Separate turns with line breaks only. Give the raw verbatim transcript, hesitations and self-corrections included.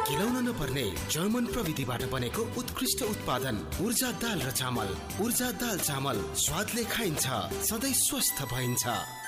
गिलाउन नपर्ने जर्मन प्रविधिबाट बनेको उत्कृष्ट उत्पादन ऊर्जा दाल र चामल। ऊर्जा दाल चामल स्वादले खाइन्छ, सधैँ स्वस्थ भइन्छ।